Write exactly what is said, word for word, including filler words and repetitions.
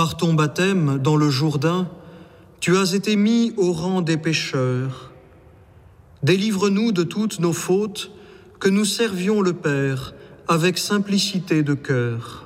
Par ton baptême dans le Jourdain, tu as été mis au rang des pécheurs. Délivre-nous de toutes nos fautes, que nous servions le Père avec simplicité de cœur.